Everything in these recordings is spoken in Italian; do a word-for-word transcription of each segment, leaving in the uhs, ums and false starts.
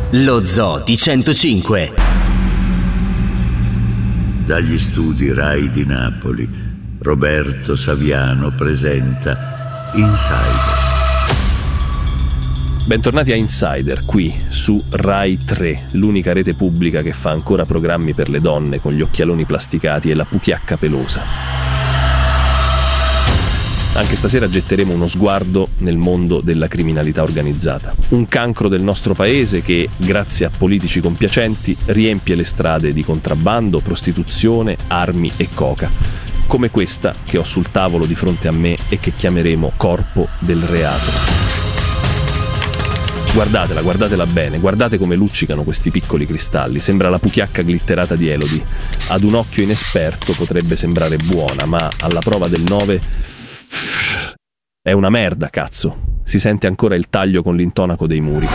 Lo Zoo di centocinque. Dagli studi Rai di Napoli, Roberto Saviano presenta Insider. Bentornati a Insider, qui su Rai tre, l'unica rete pubblica che fa ancora programmi per le donne con gli occhialoni plasticati e la puchiacca pelosa. Anche stasera getteremo uno sguardo nel mondo della criminalità organizzata. Un cancro del nostro paese che, grazie a politici compiacenti, riempie le strade di contrabbando, prostituzione, armi e coca. Come questa che ho sul tavolo di fronte a me e che chiameremo corpo del reato. Guardatela, guardatela bene, guardate come luccicano questi piccoli cristalli, sembra la puchiacca glitterata di Elodie. Ad un occhio inesperto potrebbe sembrare buona, ma alla prova del nove è una merda, cazzo. Si sente ancora il taglio con l'intonaco dei muri.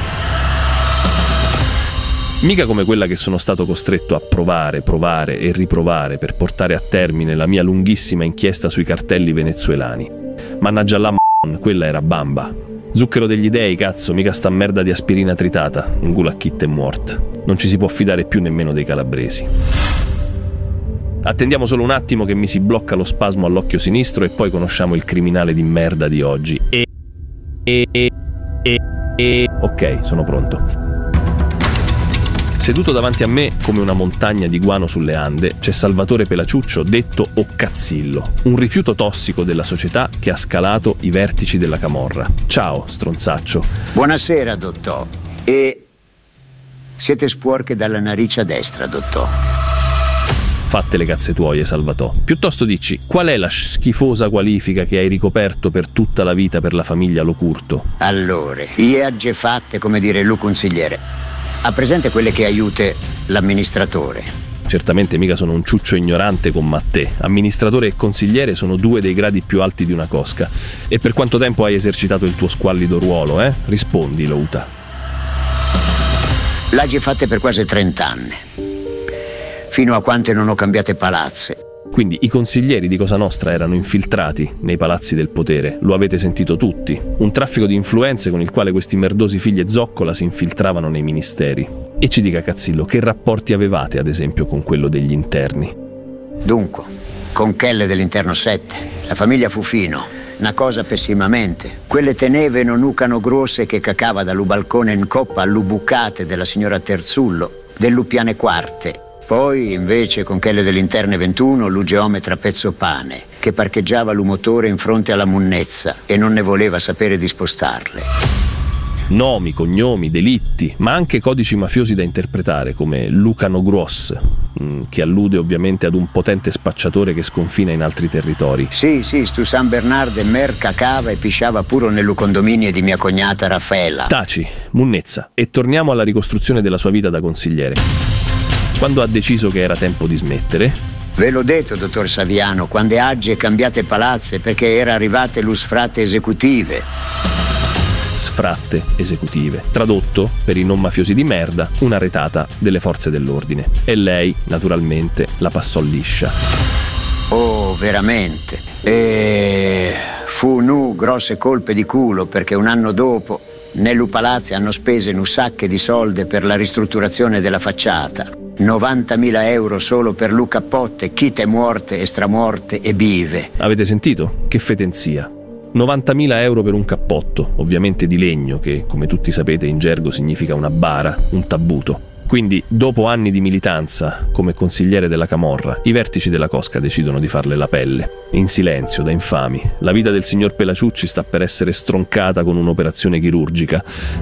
Mica come quella che sono stato costretto a provare, provare e riprovare per portare a termine la mia lunghissima inchiesta sui cartelli venezuelani. Mannaggia la m***on, quella era bamba. Zucchero degli dei, cazzo, mica sta merda di aspirina tritata. Un gulacchit è mort. Non ci si può fidare più nemmeno dei calabresi. Attendiamo solo un attimo che mi si blocca lo spasmo all'occhio sinistro e poi conosciamo il criminale di merda di oggi. E... e... e... e... e... Ok, sono pronto. Seduto davanti a me, come una montagna di guano sulle Ande, c'è Salvatore Pelaciuccio, detto Occazzillo, un rifiuto tossico della società che ha scalato i vertici della camorra. Ciao, stronzaccio. Buonasera, dottò. E... siete sporche dalla narice a destra, dottò. Fatte le cazze tuoie, Salvatò. Piuttosto dici, qual è la schifosa qualifica che hai ricoperto per tutta la vita per la famiglia Locurto? Allora, io agge fatte, come dire, lu consigliere. Ha presente quelle che aiute l'amministratore? Certamente mica sono un ciuccio ignorante come te. Amministratore e consigliere sono due dei gradi più alti di una cosca. E per quanto tempo hai esercitato il tuo squallido ruolo, eh? Rispondi, Louta. L'agge fatte per quasi trent'anni. Fino a quante non ho cambiate palazze. Quindi i consiglieri di Cosa Nostra erano infiltrati nei palazzi del potere, lo avete sentito tutti. Un traffico di influenze con il quale questi merdosi figli e zoccola si infiltravano nei ministeri. E ci dica, Cazzillo, che rapporti avevate ad esempio con quello degli interni? Dunque, con Chelle dell'interno sette, la famiglia Fufino, una cosa pessimamente. Quelle teneve non ucano grosse che cacava dallo balcone in coppa all'ubucate della signora Terzullo, dell'Upiane Quarte. Poi, invece, con quelle dell'interne ventuno, l'ugeometra Pezzopane, che parcheggiava l'umotore in fronte alla munnezza e non ne voleva sapere di spostarle. Nomi, cognomi, delitti, ma anche codici mafiosi da interpretare, come Lucano Gross, che allude ovviamente ad un potente spacciatore che sconfina in altri territori. Sì, sì, stu San Bernardo e Mer cacava e pisciava pure nel condominio di mia cognata Raffaela. Taci, munnezza, e torniamo alla ricostruzione della sua vita da consigliere. Quando ha deciso che era tempo di smettere? Ve l'ho detto, dottor Saviano, quando agge cambiate palazze perché era arrivate lo sfratte esecutive. Sfratte esecutive. Tradotto, per i non mafiosi di merda, una retata delle forze dell'ordine. E lei, naturalmente, la passò liscia. Oh, veramente. E... fu nu grosse colpe di culo perché un anno dopo nello palazzo hanno speso un sacco di soldi per la ristrutturazione della facciata. novantamila euro solo per lu cappotte, chite muorte, estramuorte e bive. Avete sentito? Che fetenzia. novantamila euro per un cappotto, ovviamente di legno, che come tutti sapete in gergo significa una bara, un tabuto. Quindi, dopo anni di militanza come consigliere della camorra, i vertici della cosca decidono di farle la pelle. In silenzio, da infami. La vita del signor Pelaciucci sta per essere stroncata con un'operazione chirurgica.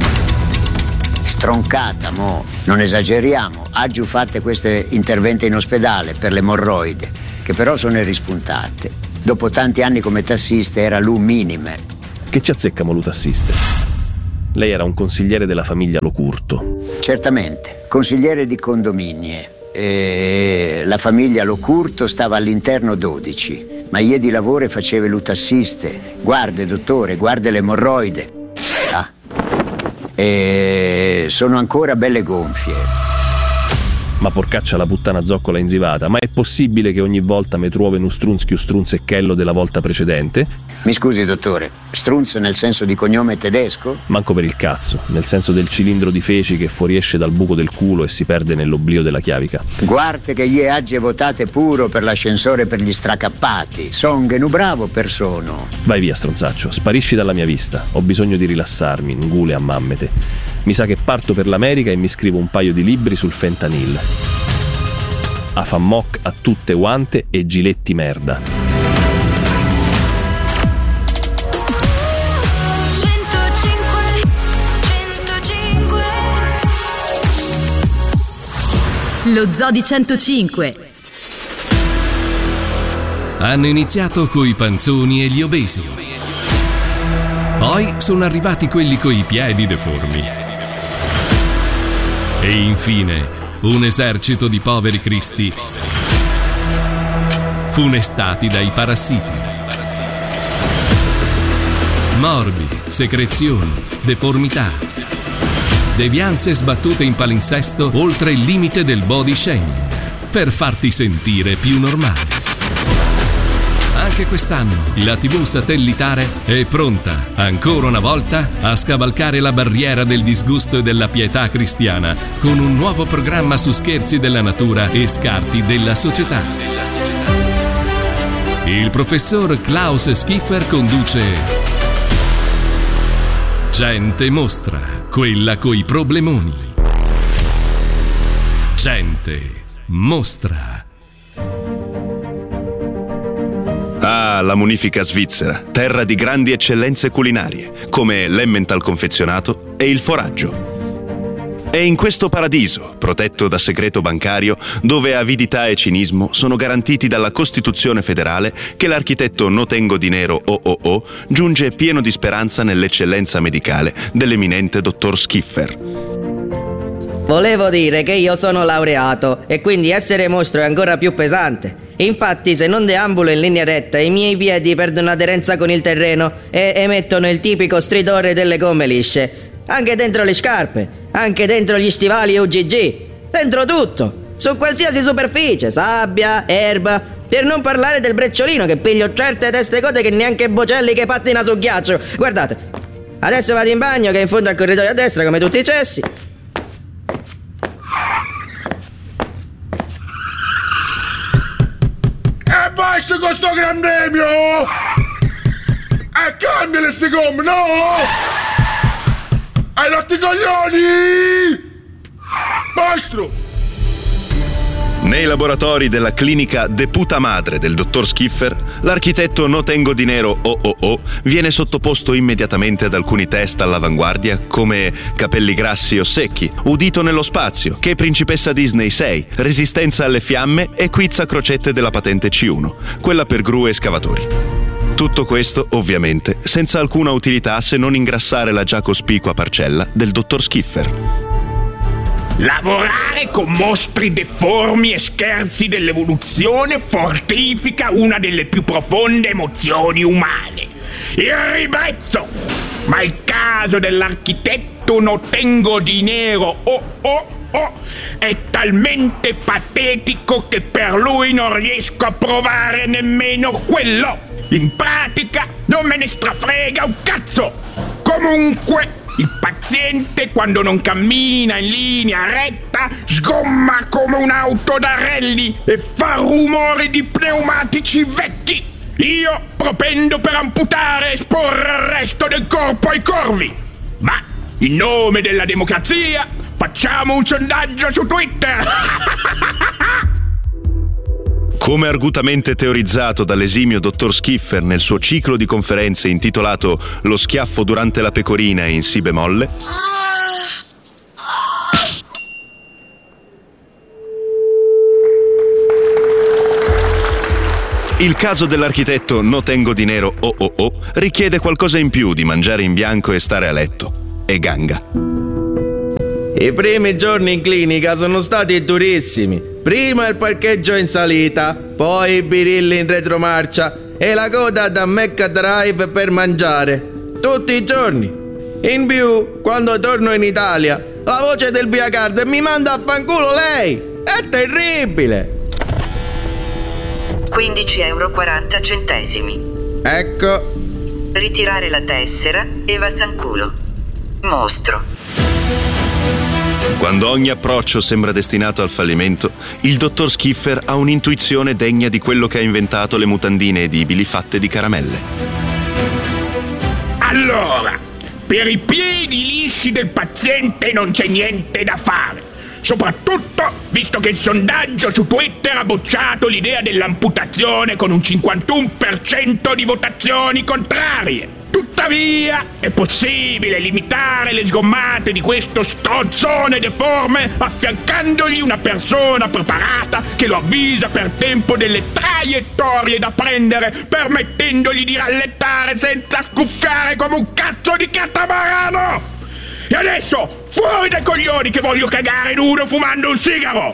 Stroncata, mo, non esageriamo. Ha giù fatte queste interventi in ospedale per le emorroide, che però sono rispuntate. Dopo tanti anni come tassiste era lu minime. Che ci azzecca mo lu tassiste? Lei era un consigliere della famiglia Locurto. Certamente, consigliere di condominie. E la famiglia Locurto stava all'interno dodici, ma io di lavoro facevo lu tassiste. Guarde, dottore, guarde le emorroide. Ah. E sono ancora belle gonfie. Ma porcaccia la puttana zoccola inzivata, ma è possibile che ogni volta mi trovi un strunzchio strunzecchello della volta precedente? Mi scusi, dottore, Strunz nel senso di cognome tedesco? Manco per il cazzo, nel senso del cilindro di feci che fuoriesce dal buco del culo e si perde nell'oblio della chiavica. Guarda che gli agge votate puro per l'ascensore per gli stracappati. Son che nu bravo persono. Vai via, stronzaccio, sparisci dalla mia vista. Ho bisogno di rilassarmi, ngule a mammete. Mi sa che parto per l'America e mi scrivo un paio di libri sul fentanyl. A fa mock a tutte guante e giletti merda. Lo Zoo di centocinque. Hanno iniziato coi panzoni e gli obesi. Poi sono arrivati quelli coi piedi deformi. E infine un esercito di poveri cristi funestati dai parassiti. Morbi, secrezioni, deformità, devianze sbattute in palinsesto oltre il limite del body shaming per farti sentire più normale. Anche quest'anno la tivù satellitare è pronta, ancora una volta, a scavalcare la barriera del disgusto e della pietà cristiana con un nuovo programma su scherzi della natura e scarti della società. Il professor Klaus Schiffer conduce Gente Mostra, quella coi problemoni. Gente Mostra. Ah, la munifica Svizzera, terra di grandi eccellenze culinarie, come l'Emmental confezionato e il foraggio. È in questo paradiso, protetto da segreto bancario, dove avidità e cinismo sono garantiti dalla Costituzione federale, che l'architetto Notengo Dinero O O O giunge pieno di speranza nell'eccellenza medicale dell'eminente dottor Schiffer. Volevo dire che io sono laureato e quindi essere mostro è ancora più pesante. Infatti, se non deambulo in linea retta, i miei piedi perdono aderenza con il terreno e emettono il tipico stridore delle gomme lisce. Anche dentro le scarpe, anche dentro gli stivali U G G, dentro tutto, su qualsiasi superficie, sabbia, erba, per non parlare del brecciolino che piglio certe teste code che neanche Bocelli che pattina su ghiaccio. Guardate, adesso vado in bagno che è in fondo al corridoio a destra come tutti i cessi. E basta con sto gran premio! E cambiale sti gomme, no! Hai rotto i coglioni! Mostro! Nei laboratori della clinica De Puta Madre del dottor Schiffer, l'architetto Notengo Dinero O O O viene sottoposto immediatamente ad alcuni test all'avanguardia come capelli grassi o secchi, udito nello spazio, che principessa Disney sei, resistenza alle fiamme e quiz a crocette della patente C uno, quella per gru e scavatori. Tutto questo, ovviamente, senza alcuna utilità se non ingrassare la già cospicua parcella del dottor Schiffer. Lavorare con mostri deformi e scherzi dell'evoluzione fortifica una delle più profonde emozioni umane, il ribrezzo. Ma il caso dell'architetto Notengo Dinero O O O è talmente patetico che per lui non riesco a provare nemmeno quello. In pratica non me ne strafrega un cazzo. Comunque, il paziente quando non cammina in linea retta sgomma come un'auto da rally e fa rumori di pneumatici vecchi. Io propendo per amputare e esporre il resto del corpo ai corvi. Ma in nome della democrazia facciamo un sondaggio su Twitter. Come argutamente teorizzato dall'esimio dottor Schiffer nel suo ciclo di conferenze intitolato Lo schiaffo durante la pecorina in si bemolle, il caso dell'architetto Notengo Dinero O O O richiede qualcosa in più di mangiare in bianco e stare a letto. E ganga. I primi giorni in clinica sono stati durissimi. Prima il parcheggio in salita, poi i birilli in retromarcia e la coda da Mecca Drive per mangiare. Tutti i giorni. In più, quando torno in Italia, la voce del Viacard mi manda a fanculo lei. È terribile. quindici euro quaranta centesimi. Ecco, ritirare la tessera e vaffanculo. Mostro. Quando ogni approccio sembra destinato al fallimento, il dottor Skiffer ha un'intuizione degna di quello che ha inventato le mutandine edibili fatte di caramelle. Allora, per i piedi lisci del paziente non c'è niente da fare. Soprattutto visto che il sondaggio su Twitter ha bocciato l'idea dell'amputazione con un cinquantuno per cento di votazioni contrarie. Tuttavia, è possibile limitare le sgommate di questo strozzone deforme affiancandogli una persona preparata che lo avvisa per tempo delle traiettorie da prendere, permettendogli di rallettare senza scuffiare come un cazzo di catamarano! E adesso, fuori dai coglioni che voglio cagare in uno fumando un sigaro!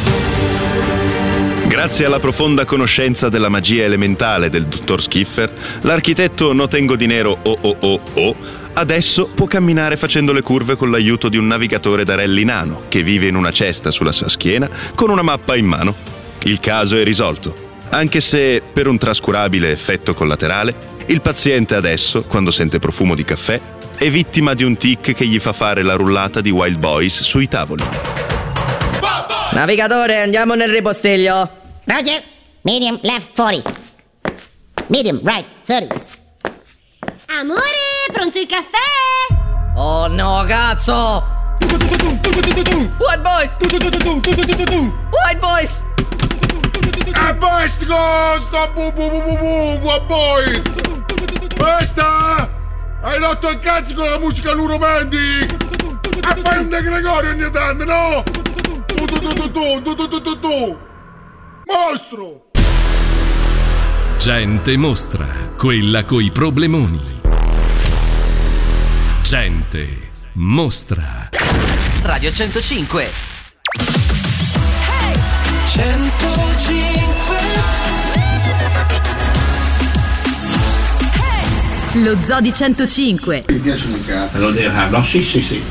Grazie alla profonda conoscenza della magia elementale del dottor Skiffer, l'architetto Notengo di Nero O O O O adesso può camminare facendo le curve con l'aiuto di un navigatore da rally nano che vive in una cesta sulla sua schiena con una mappa in mano. Il caso è risolto, anche se, per un trascurabile effetto collaterale, il paziente adesso, quando sente profumo di caffè, è vittima di un tic che gli fa fare la rullata di Wild Boys sui tavoli. Navigatore, andiamo nel ripostiglio. Roger, medium left quaranta. Medium right thirty. Amore, pronto il caffè? Oh no, cazzo! White boys! White boys! E basta, sto bu bu bu bu bu, White boys! Basta! Hai rotto il cazzo con la musica romantic! E fai un De Gregorio ogni tanto, no? Tu tu tu tu tu tu tu tu tu tu! Mostro! Gente mostra, quella coi problemoni. Gente mostra. Radio centocinque. Hey! centocinque. Hey! Lo Zoo di centocinque. Mi piace un cazzo. Lo devo, no, sì, sì, sì.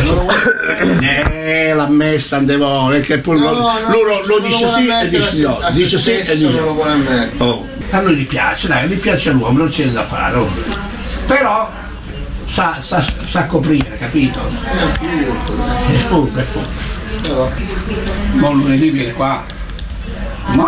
Eh, l'ha messa tante volte, che poi no, lo, no, lo, lo dice sì e dice no, dice sì e dice no. Oh. A lui gli piace, dai, gli piace all'uomo, non c'è da fare. Oh. Però sa, sa, sa coprire, capito? È furbo, è furbo. Ma lunedì viene qua. Madonna!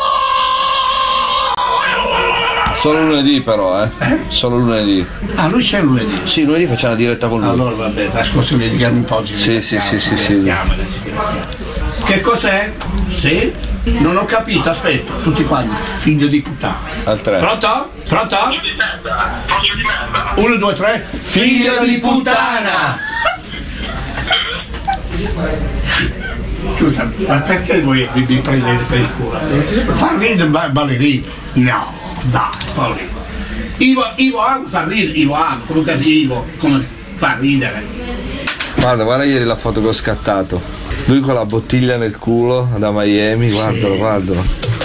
Solo lunedì però, eh? eh? Solo lunedì. Ah, lui c'è lunedì? Sì, lunedì facciamo una diretta con lui. Allora vabbè, la scorsa dedichiamo un po' di Sì, sì, sì, sì, sì. Che cos'è? Sì? Non ho capito, aspetta, tutti quanti, figlio di puttana. Al tre. Pronto? Pronto? Uno, due, tre. Figlio di puttana! Scusa, ma perché voi vi, vi prendete per il culo? Fa ridere ba- ballerino? No, dai, Paolino. Ivo, Ivo Amo fa ridere, Ivo Amo, comunque Ivo, come fa ridere. Guarda, guarda ieri la foto che ho scattato. Lui con la bottiglia nel culo da Miami, guardalo, guardalo.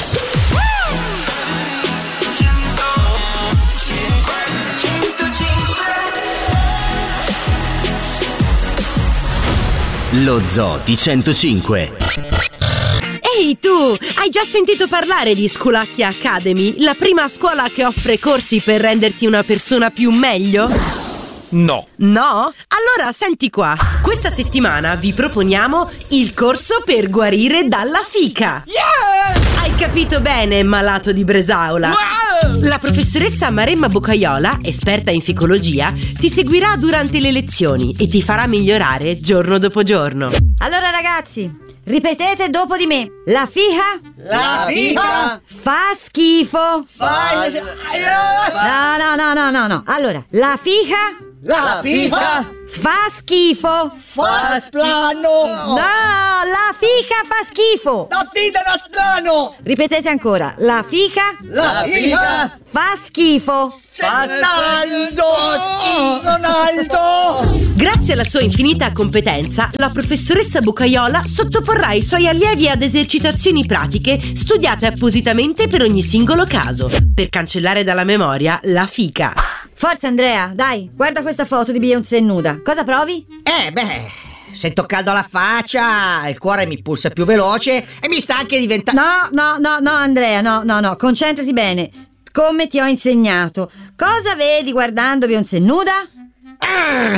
Lo Zoo di centocinque. Ehi tu, hai già sentito parlare di Sculacchia Academy, la prima scuola che offre corsi per renderti una persona più meglio? No. No? Allora senti qua. Questa settimana vi proponiamo il corso per guarire dalla fica. Yeah! Hai capito bene, malato di Bresaola? Wow! La professoressa Maremma Boccaiola, esperta in ficologia, ti seguirà durante le lezioni e ti farà migliorare giorno dopo giorno. Allora ragazzi, ripetete dopo di me. La fica? La fica? Fa schifo. Fa... No, no, no, no, no, no. Allora, la fica? La fica? Fa schifo. Fa strano. No, la fica fa schifo. La fica da strano. Ripetete ancora. La fica? La fica? Fa schifo. Fa Ronaldo. Ronaldo. Grazie alla sua infinita competenza, la professoressa Boccaiola sottoporrà i suoi allievi ad esercitazioni pratiche studiate appositamente per ogni singolo caso, per cancellare dalla memoria la fica. Forza Andrea, dai, guarda questa foto di Beyoncé nuda. Cosa provi? Eh, beh, sento caldo alla faccia, il cuore mi pulsa più veloce e mi sta anche diventando... No, no, no, no Andrea, no, no, no, concentrati bene. come ti ho insegnato. Cosa vedi guardando Beyoncé nuda? Ah,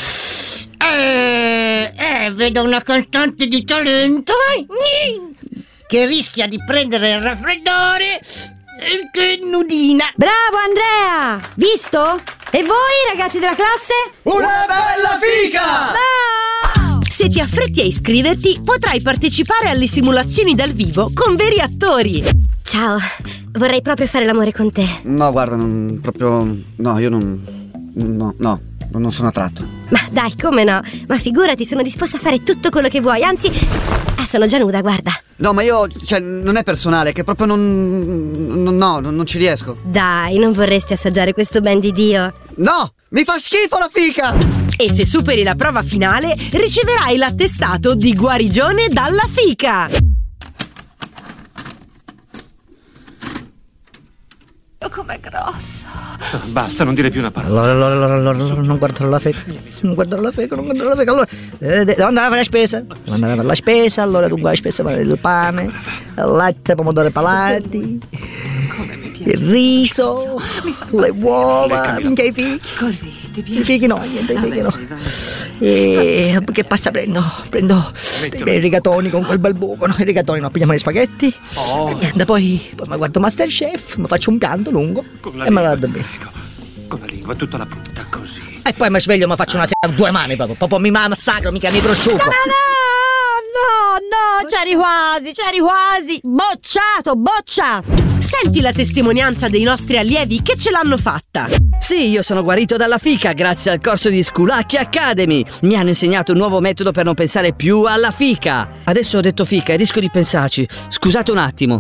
eh, eh, vedo una cantante di talento eh, che rischia di prendere il raffreddore e che nudina. Bravo Andrea! Visto? E voi ragazzi della classe? Una bella fica! No! Se ti affretti a iscriverti, potrai partecipare alle simulazioni dal vivo con veri attori. Ciao, vorrei proprio fare l'amore con te. No, guarda, non proprio. No, io non. No, no, non sono attratto. Ma dai, come no? Ma figurati, sono disposta a fare tutto quello che vuoi. Anzi, ah, sono già nuda, guarda. No, ma io, cioè, non è personale, è che proprio non. non no, non, non ci riesco. Dai, non vorresti assaggiare questo ben di Dio? No! Mi fa schifo la fica! E se superi la prova finale, riceverai l'attestato di guarigione dalla fica. Oh, com'è grosso! Basta, non dire più una parola. Allora, allora, allora, allora non guarderò la feca. Non guarderò la feca, non guarderò la feca. Allora, eh, devo andare a fare la spesa. Devo andare a fare la spesa. Allora, dunque, la spesa per il pane, il latte, pomodori pelati, il riso, le uova, minchia i fichi. Così, ti I fichi no, niente, i fichi no. E che passa prendo? Prendo dei bei rigatoni con quel bel buco, no? I rigatoni no, pigliamo gli spaghetti. Oh. E niente, poi, poi mi guardo Masterchef, mi faccio un pianto lungo e me la vado a dormire. Con la lingua tutta la punta così. E poi mi sveglio e mi faccio una sera a due mani proprio. Proprio mi massacro, mica mi prosciugo. No, no, no, no, c'eri quasi, c'eri quasi. Bocciato, bocciato. Senti la testimonianza dei nostri allievi che ce l'hanno fatta. Sì, io sono guarito dalla fica grazie al corso di Sculacchi Academy. Mi hanno insegnato un nuovo metodo per non pensare più alla fica. Adesso ho detto fica e rischio di pensarci. Scusate un attimo.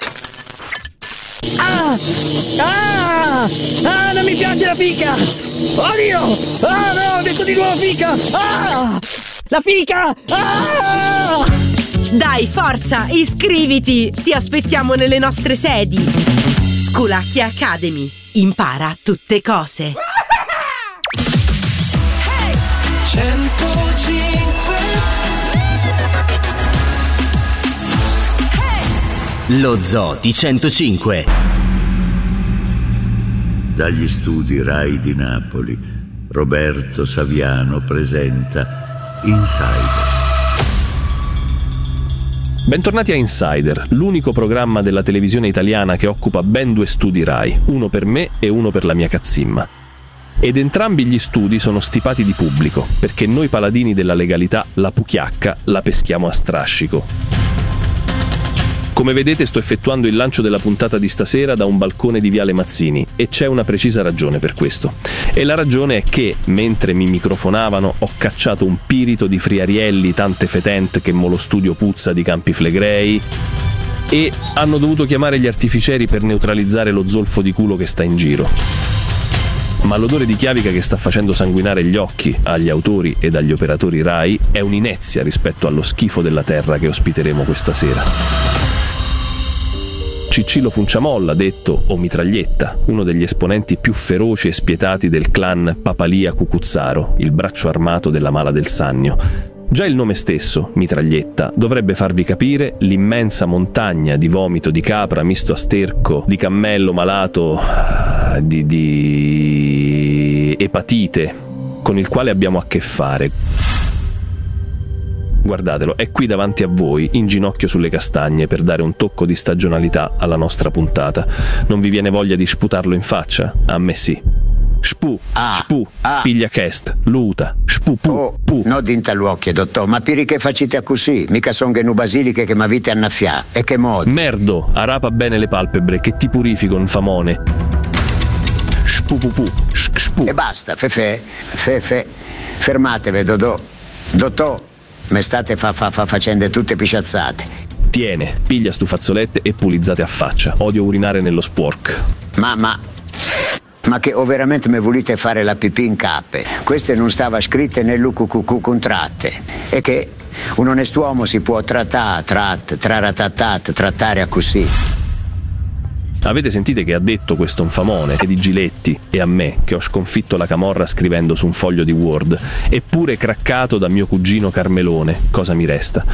Ah! Ah! Ah, non mi piace la fica! Oddio! Ah, no, ho detto di nuovo fica! Ah! La fica! Ah! Dai, forza, iscriviti! Ti aspettiamo nelle nostre sedi. Sculacchi Academy. Impara tutte cose. centocinque Lo Zoo di centocinque. Dagli studi Rai di Napoli, Roberto Saviano presenta Insider. Bentornati a Insider, l'unico programma della televisione italiana che occupa ben due studi Rai, uno per me e uno per la mia cazzimma. Ed entrambi gli studi sono stipati di pubblico, perché noi paladini della legalità la puchiacca la peschiamo a strascico. Come vedete sto effettuando il lancio della puntata di stasera da un balcone di Viale Mazzini e c'è una precisa ragione per questo. E la ragione è che, mentre mi microfonavano, ho cacciato un pirito di friarielli tante fetent che mo lo studio puzza di Campi Flegrei e hanno dovuto chiamare gli artificieri per neutralizzare lo zolfo di culo che sta in giro. Ma l'odore di chiavica che sta facendo sanguinare gli occhi agli autori ed agli operatori Rai è un'inezia rispetto allo schifo della terra che ospiteremo questa sera. Ciccillo Funciamolla, detto o Mitraglietta, uno degli esponenti più feroci e spietati del clan Papalia Cucuzzaro, il braccio armato della Mala del Sannio. Già il nome stesso, Mitraglietta, dovrebbe farvi capire l'immensa montagna di vomito di capra misto a sterco, di cammello malato di, di epatite, con il quale abbiamo a che fare. Guardatelo, è qui davanti a voi, in ginocchio sulle castagne, per dare un tocco di stagionalità alla nostra puntata. Non vi viene voglia di sputarlo in faccia? A me sì. Spu, ah, spu, ah. piglia chest, luta, spu, pu, oh, pu. No d'intaluocchie, dottor, ma piri che facite così? Mica son che nu basiliche che m'avite annaffià. E che modo? Merdo, arapa bene le palpebre, che ti purifico, infamone. Spu, pu, pu, sh, spu. E basta, fefe, fefe, fermatevi, dodò. Dottor, me state fa, fa, fa facendo tutte pisciazzate. Tiene, piglia stu fazzolette e pulizzate a faccia. Odio urinare nello spork. Ma, ma... Ma che o veramente mi volete fare la pipì in cappe? Queste non stava scritte nell'U Q Q Q contratte. E che un onest'uomo si può trattare, trat, traratatat, trattare a così. Avete sentito che ha detto questo infamone di Giletti e a me che ho sconfitto la camorra scrivendo su un foglio di Word, eppure craccato da mio cugino Carmelone, cosa mi resta?